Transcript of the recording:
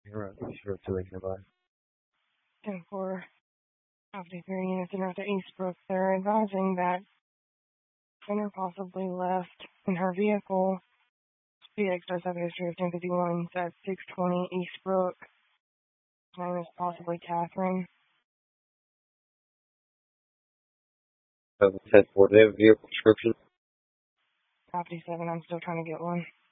You're right. You're 285. 10-4, 53 units in route to Eastbrook. They're advising that Center possibly left in her vehicle. PX does have a history of 1051 at 620 Eastbrook. His name is possibly Catherine. 10-4. Do they have a vehicle description? 57, I'm still trying to get one.